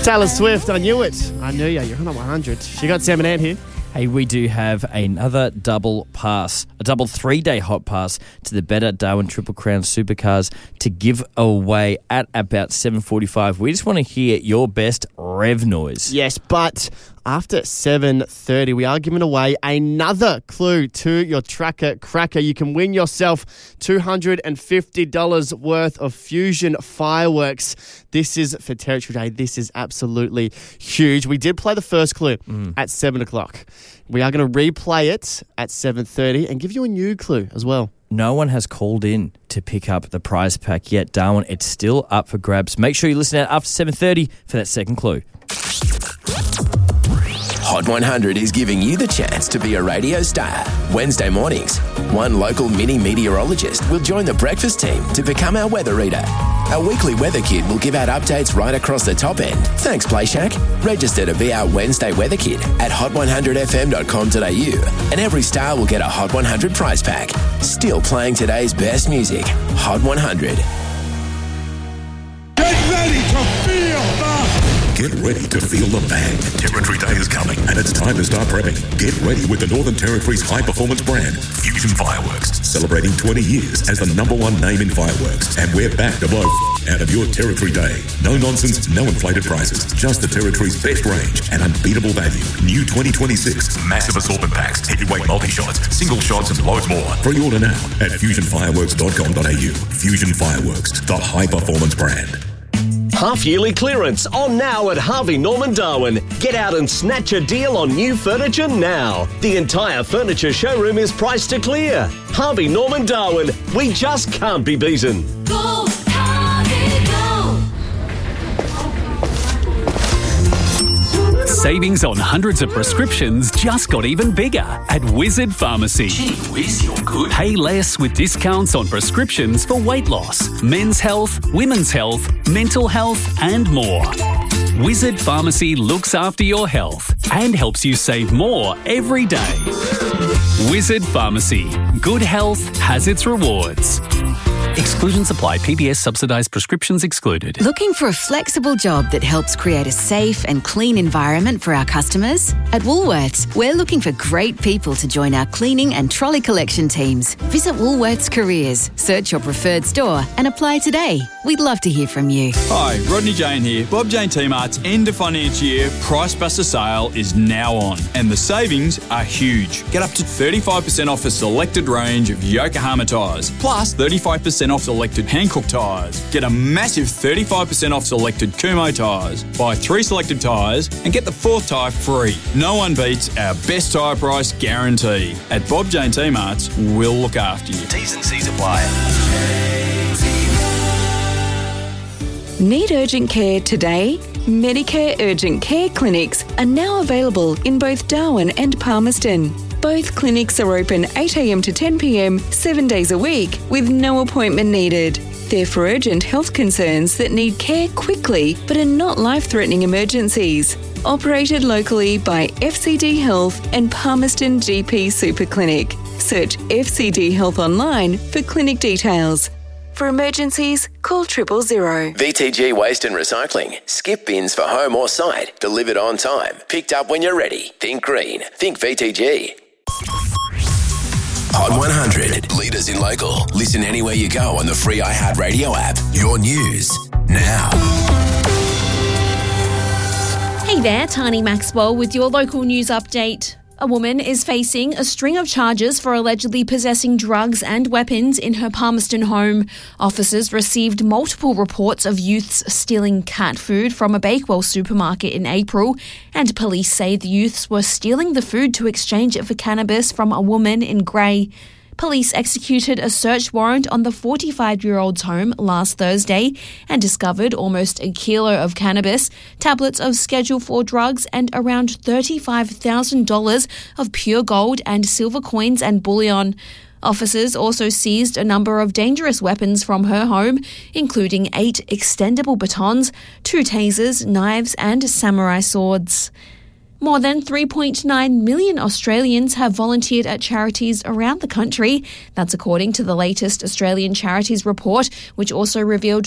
Taylor Swift, I knew it. I knew you. You're on 100. She got Sam and Ant here. Hey, we do have another double pass, a double 3-day hot pass to the Better Darwin Triple Crown Supercars to give away at about 7:45. We just want to hear your best rev noise. Yes, but after 7:30, we are giving away another clue to your Tracker Cracker. You can win yourself $250 worth of Fusion fireworks. This is for Territory Day. This is absolutely huge. We did play the first clue at 7 o'clock. We are going to replay it at 7:30 and give you a new clue as well. No one has called in to pick up the prize pack yet, Darwin. It's still up for grabs. Make sure you listen out after 7:30 for that second clue. Hot 100 is giving you the chance to be a radio star. Wednesday mornings, one local mini meteorologist will join the breakfast team to become our weather reader. Our weekly weather kid will give out updates right across the top end. Thanks, Play Shack. Register to be our Wednesday weather kid at hot100fm.com.au, and every star will get a Hot 100 prize pack. Still playing today's best music. Hot 100. Get ready to feel the... Get ready to feel the bang. Territory Day is coming, and it's time to start prepping. Get ready with the Northern Territory's high-performance brand, Fusion Fireworks, celebrating 20 years as the #1 name in fireworks. And we're back to blow out of your Territory Day. No nonsense, no inflated prices. Just the Territory's best range and unbeatable value. New 2026 massive assortment packs, heavyweight multi-shots, single shots, and loads more. Pre-order now at fusionfireworks.com.au. Fusion Fireworks, the high-performance brand. Half-yearly clearance on now at Harvey Norman Darwin. Get out and snatch a deal on new furniture now. The entire furniture showroom is priced to clear. Harvey Norman Darwin. We just can't be beaten. Go, Harvey, go! Savings on hundreds of prescriptions just got even bigger at Wizard Pharmacy. Gee whiz, you're good. Pay less with discounts on prescriptions for weight loss, men's health, women's health, mental health, and more. Wizard Pharmacy looks after your health and helps you save more every day. Wizard Pharmacy. Good health has its rewards. Exclusions apply. PBS subsidised prescriptions excluded. Looking for a flexible job that helps create a safe and clean environment for our customers? At Woolworths, we're looking for great people to join our cleaning and trolley collection teams. Visit Woolworths Careers, search your preferred store and apply today. We'd love to hear from you. Hi, Rodney Jane here. Bob Jane T-Mart's end of financial year Price Buster sale is now on, and the savings are huge. Get up to 35% off a selected range of Yokohama tyres, plus 35% off selected Hankook tyres. Get a massive 35% off selected Kumho tyres. Buy 3 selected tyres and get the 4th tyre free. No one beats our best tyre price guarantee. At Bob Jane T-Mart's, we'll look after you. T's and C's apply. Need urgent care today? Medicare Urgent Care clinics are now available in both Darwin and Palmerston. Both clinics are open 8 a.m. to 10 p.m, 7 days a week, with no appointment needed. They're for urgent health concerns that need care quickly but are not life-threatening emergencies. Operated locally by FCD Health and Palmerston GP Super Clinic. Search FCD Health online for clinic details. For emergencies, call 000. VTG Waste and Recycling. Skip bins for home or site. Delivered on time. Picked up when you're ready. Think green. Think VTG. Hot 100. Leaders in local. Listen anywhere you go on the free iHeartRadio app. Your news now. Hey there, Tani Maxwell with your local news update. A woman is facing a string of charges for allegedly possessing drugs and weapons in her Palmerston home. Officers received multiple reports of youths stealing cat food from a Bakewell supermarket in April, and police say the youths were stealing the food to exchange it for cannabis from a woman in Grey. Police executed a search warrant on the 45-year-old's home last Thursday and discovered almost a kilo of cannabis, tablets of Schedule 4 drugs and around $35,000 of pure gold and silver coins and bullion. Officers also seized a number of dangerous weapons from her home, including 8 extendable batons, 2 tasers, knives and samurai swords. More than 3.9 million Australians have volunteered at charities around the country. That's according to the latest Australian Charities Report, which also revealed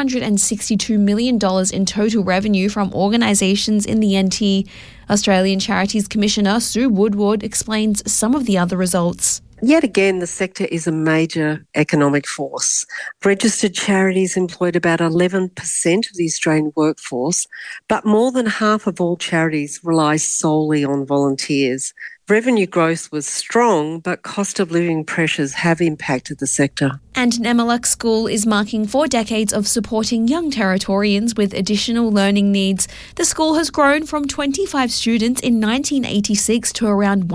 $262 million in total revenue from organisations in the NT. Australian Charities Commissioner Sue Woodward explains some of the other results. Yet again, the sector is a major economic force. Registered charities employed about 11% of the Australian workforce, but more than half of all charities rely solely on volunteers. Revenue growth was strong, but cost of living pressures have impacted the sector. And Nemaluck School is marking 4 decades of supporting young Territorians with additional learning needs. The school has grown from 25 students in 1986 to around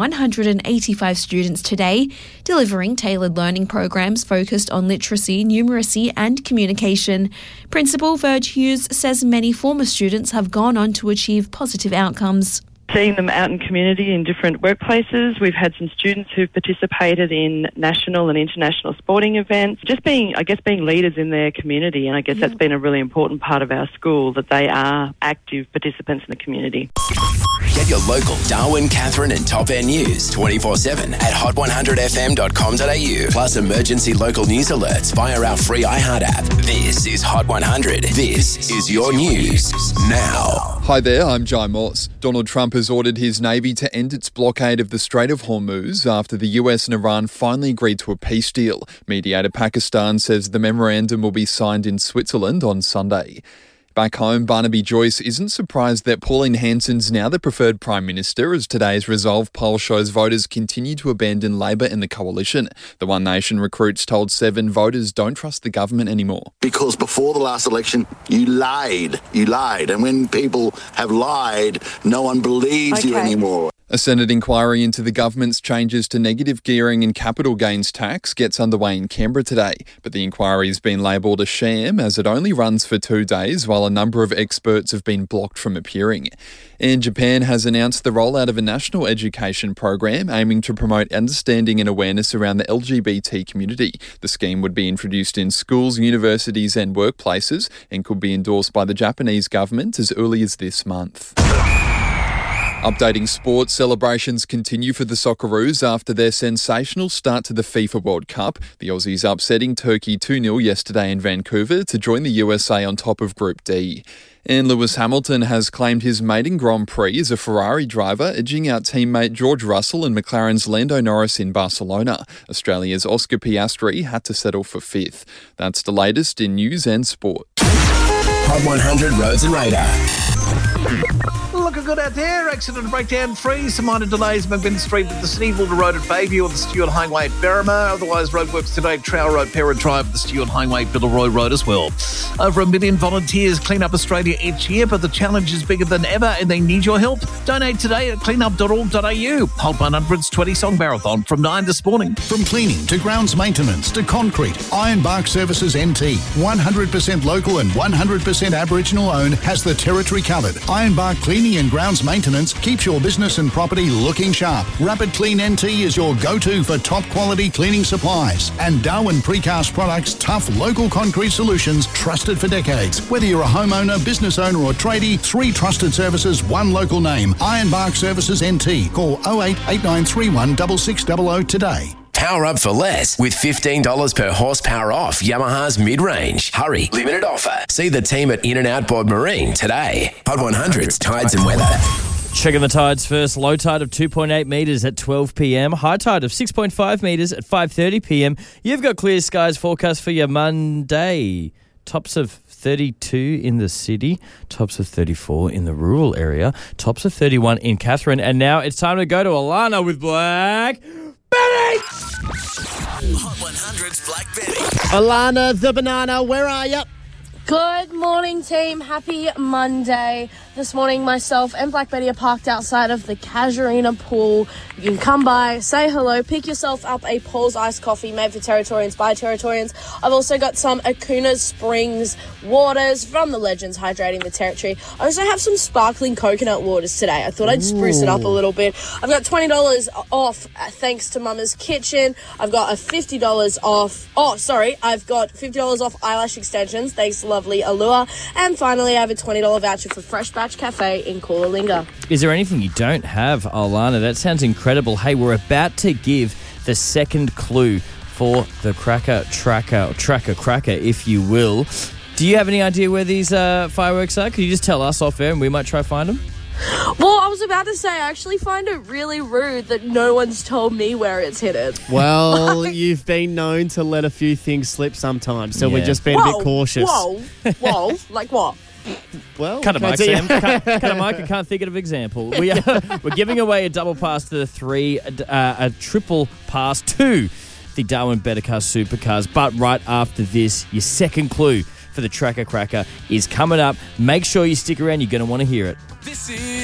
185 students today, delivering tailored learning programs focused on literacy, numeracy and communication. Principal Virg Hughes says many former students have gone on to achieve positive outcomes. Seeing them out in community in different workplaces. We've had some students who've participated in national and international sporting events. Just being leaders in their community, and I guess that's been a really important part of our school, that they are active participants in the community. Get your local Darwin, Catherine and Top End news 24/7 at hot100fm.com.au. Plus emergency local news alerts via our free iHeart app. This is Hot 100. This is your news now. Hi there, I'm Jai Moss. Donald Trump has ordered his Navy to end its blockade of the Strait of Hormuz after the US and Iran finally agreed to a peace deal. Mediator Pakistan says the memorandum will be signed in Switzerland on Sunday. Back home, Barnaby Joyce isn't surprised that Pauline Hanson's now the preferred Prime Minister, as today's Resolve poll shows voters continue to abandon Labor and the coalition. The One Nation recruits told Seven voters don't trust the government anymore. Because before the last election, you lied. And when people have lied, no one believes you anymore. A Senate inquiry into the government's changes to negative gearing and capital gains tax gets underway in Canberra today, but the inquiry has been labelled a sham as it only runs for 2 days while a number of experts have been blocked from appearing. And Japan has announced the rollout of a national education program aiming to promote understanding and awareness around the LGBT community. The scheme would be introduced in schools, universities and workplaces and could be endorsed by the Japanese government as early as this month. Updating sports, celebrations continue for the Socceroos after their sensational start to the FIFA World Cup. The Aussies upsetting Turkey 2-0 yesterday in Vancouver to join the USA on top of Group D. And Lewis Hamilton has claimed his maiden Grand Prix as a Ferrari driver, edging out teammate George Russell and McLaren's Lando Norris in Barcelona. Australia's Oscar Piastri had to settle for 5th. That's the latest in news and sport. Hot 100 Roads and Radar. Looking good out there. Accident breakdown free. Some minor delays. McMinn Street at the Sneeville Road at Bayview, or the Stewart Highway at Berrima. Otherwise, roadworks today. Trowell Road, Parra Drive, the Stewart Highway, Biddleroy Road as well. Over 1 million volunteers clean up Australia each year, but the challenge is bigger than ever and they need your help. Donate today at cleanup.org.au. Hot 100's 20 Song Marathon from 9 this morning. From cleaning to grounds maintenance to concrete, Ironbark Services NT, 100% local and 100% Aboriginal owned, has the territory covered. Ironbark Cleaning and Grounds Maintenance keeps your business and property looking sharp. Rapid Clean NT is your go-to for top quality cleaning supplies. And Darwin Precast Products, tough local concrete solutions trusted for decades. Whether you're a homeowner, business owner or tradie, 3 trusted services, 1 local name. Ironbark Services NT. Call 08 8931 6600 today. Power up for less with $15 per horsepower off Yamaha's mid-range. Hurry, limited offer. See the team at In-N-Out Bob Marine today. Hot 100's Tides and Weather. Checking the tides first. Low tide of 2.8 metres at 12 p.m. High tide of 6.5 metres at 5:30 p.m. You've got clear skies forecast for your Monday. Tops of 32 in the city, tops of 34 in the rural area, tops of 31 in Catherine. And now it's time to go to Alana with Black Betty! Hot 100's Black Betty. Alana the Banana, where are you? Good morning, team. Happy Monday. This morning, myself and Black Betty are parked outside of the Casuarina pool. You can come by, say hello, pick yourself up a Paul's Iced Coffee made for Territorians by Territorians. I've also got some Akuna Springs waters from the Legends hydrating the territory. I also have some sparkling coconut waters today. I thought I'd spruce it up a little bit. I've got $20 off thanks to Mama's Kitchen. I've got a $50 off. I've got $50 off eyelash extensions. Thanks to lovely Allure. And finally, I have a $20 voucher for Fresh Batch Cafe in Coolangatta. Is there anything you don't have, Alana? That sounds incredible. Hey, we're about to give the second clue for the Tracker, if you will. Do you have any idea where these fireworks are? Could you just tell us off air and we might try find them? Well, I was about to say, I actually find it really rude that no one's told me where it's hidden. Well, you've been known to let a few things slip sometimes, so we're just being a bit cautious. Whoa, like what? Well, cut a mic, Sam. Cut a mic. I can't think of an example. We're giving away a double pass to a triple pass to the Darwin Better Car Supercars. But right after this, your second clue for the Tracker Cracker is coming up. Make sure you stick around. You're going to want to hear it. This is